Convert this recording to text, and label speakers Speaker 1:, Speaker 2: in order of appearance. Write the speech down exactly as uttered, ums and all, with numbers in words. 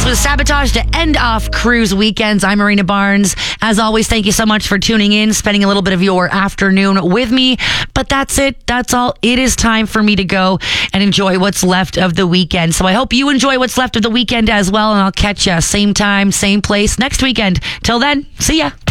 Speaker 1: was Sabotage to end off Cruise Weekends. I'm Marina Barnes. As always, thank you so much for tuning in, spending a little bit of your afternoon with me. But that's it. That's all. It is time for me to go and enjoy what's left of the weekend. So I hope you enjoy what's left of the weekend as well. And I'll catch you same time, same place next weekend. Till then, see ya.